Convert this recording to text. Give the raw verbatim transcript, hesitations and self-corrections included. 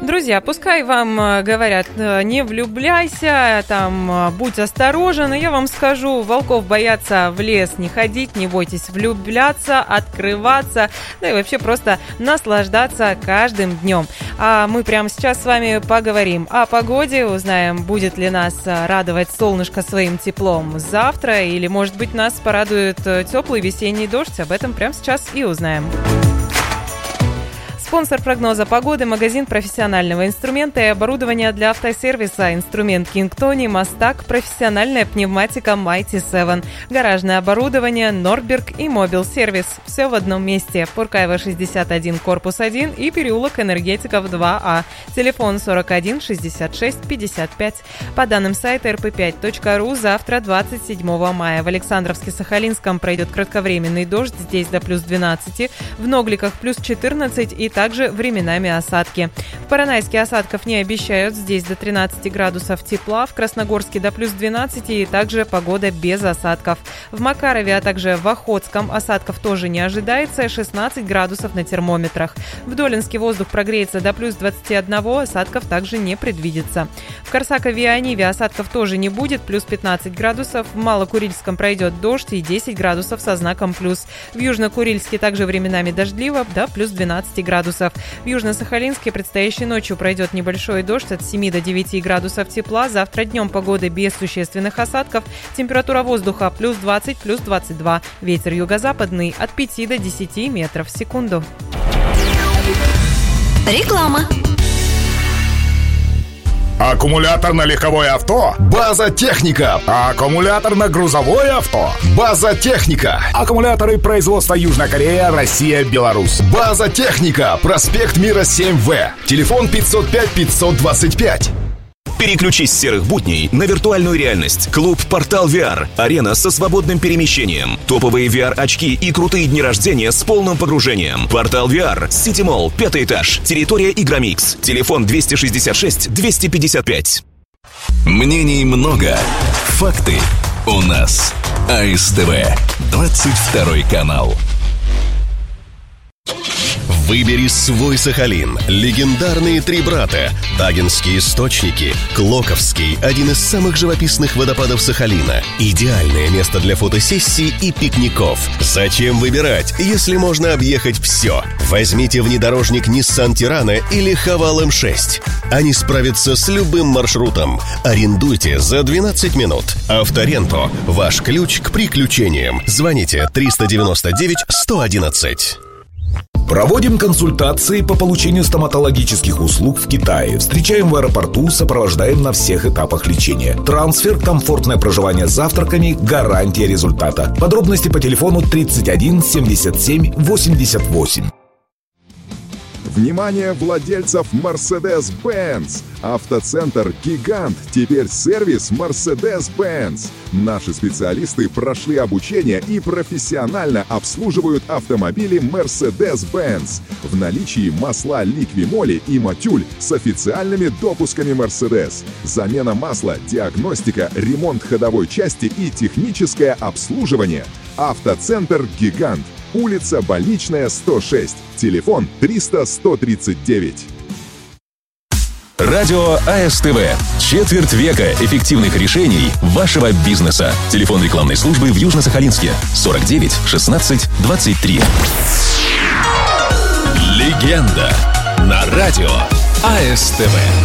Друзья, пускай вам говорят, не влюбляйся, там, будь осторожен, и я вам скажу, волков боятся в лес не ходить, не бойтесь влюбляться, открываться, да и вообще просто наслаждаться каждым днем. А мы прямо сейчас с вами поговорим о погоде, узнаем, будет ли нас радовать солнышко своим теплом завтра, или, может быть, нас порадует теплый весенний дождь, об этом прямо сейчас и узнаем. Спонсор прогноза погоды – магазин профессионального инструмента и оборудования для автосервиса. Инструмент Кингтони, Мастак, профессиональная пневматика Mighty семь, гаражное оборудование, Норберг и Мобил Сервис. Все в одном месте. Пуркаева, шестьдесят один, корпус один и переулок Энергетиков два А. Телефон сорок один шестьдесят шесть пятьдесят пять. По данным сайта эр пэ пять точка ру, завтра, двадцать седьмого мая, в Александровске-Сахалинском пройдет кратковременный дождь, здесь до плюс двенадцать, в Ногликах плюс четырнадцать и также временами осадки. В Поронайске осадков не обещают, здесь до тринадцати градусов тепла, в Красногорске до плюс двенадцати и также погода без осадков. В Макарове, а также в Охотском осадков тоже не ожидается, шестнадцать градусов на термометрах. В Долинске воздух прогреется до плюс двадцати одного, осадков также не предвидится. В Корсакове и Ониве осадков тоже не будет, плюс пятнадцать градусов. В Малокурильском пройдет дождь и десять градусов со знаком плюс. В Южно-Курильске также временами дождливо, до плюс двенадцати градусов. В Южно-Сахалинске предстоящей ночью пройдет небольшой дождь от семи до девяти градусов тепла. Завтра днем погода без существенных осадков. Температура воздуха плюс двадцать, плюс двадцать два. Ветер юго-западный от пяти до десяти метров в секунду. Реклама. Аккумулятор на легковое авто? База Техника. Аккумулятор на грузовое авто? База Техника. Аккумуляторы производства Южная Корея, Россия, Беларусь. База Техника. Проспект Мира семь вэ. Телефон пятьсот пять пятьсот двадцать пять. Переключись с серых будней на виртуальную реальность. Клуб «Портал ви ар». Арена со свободным перемещением. Топовые ви ар-очки и крутые дни рождения с полным погружением. «Портал ви ар», Сити Молл, пятый этаж. Территория Игромикс. Телефон двести шестьдесят шесть двести пятьдесят пять. Мнений много. Факты у нас. а эс тэ вэ. двадцать второй канал. Выбери свой Сахалин. Легендарные три брата. Тагинские источники. Клоковский – один из самых живописных водопадов Сахалина. Идеальное место для фотосессий и пикников. Зачем выбирать, если можно объехать все? Возьмите внедорожник Nissan Tirana или Haval эм шесть. Они справятся с любым маршрутом. Арендуйте за двенадцать минут. Авторенто – ваш ключ к приключениям. Звоните триста девяносто девять сто одиннадцать. Проводим консультации по получению стоматологических услуг в Китае. Встречаем в аэропорту, сопровождаем на всех этапах лечения. Трансфер, комфортное проживание с завтраками, гарантия результата. Подробности по телефону тридцать один семьдесят семь восемьдесят восемь. Внимание владельцев Mercedes-Benz! Автоцентр «Гигант» теперь сервис Mercedes-Benz. Наши специалисты прошли обучение и профессионально обслуживают автомобили Mercedes-Benz. В наличии масла Liqui-Moly и Motul с официальными допусками Mercedes. Замена масла, диагностика, ремонт ходовой части и техническое обслуживание. Автоцентр «Гигант». Улица Больничная, сто шесть. Телефон триста сто тридцать девять. Радио а эс тэ вэ. Четверть века эффективных решений вашего бизнеса. Телефон рекламной службы в Южно-Сахалинске. сорок девять шестнадцать двадцать три. Легенда на радио а эс тэ вэ.